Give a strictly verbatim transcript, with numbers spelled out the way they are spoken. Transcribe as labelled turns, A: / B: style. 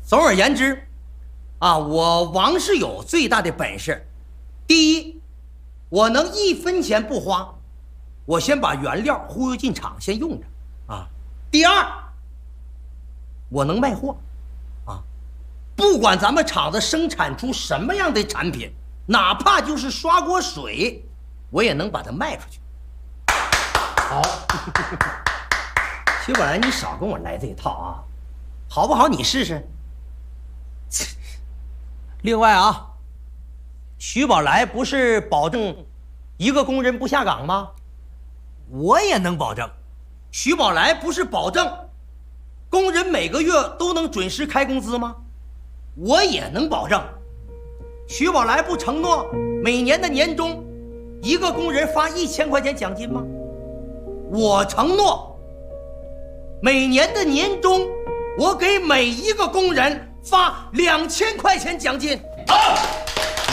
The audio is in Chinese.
A: 总而言之，啊，我王世友最大的本事，第一，我能一分钱不花，我先把原料忽悠进厂，先用着，啊。第二，我能卖货，啊，不管咱们厂子生产出什么样的产品，哪怕就是刷锅水，我也能把它卖出去。好，徐宝来，你少跟我来这一套啊，好不好？你试试。另外啊，徐宝来不是保证一个工人不下岗吗？我也能保证。徐宝来不是保证工人每个月都能准时开工资吗？我也能保证。徐宝来不承诺每年的年终一个工人发一千块钱奖金吗？我承诺每年的年终我给每一个工人发两千块钱奖金。好，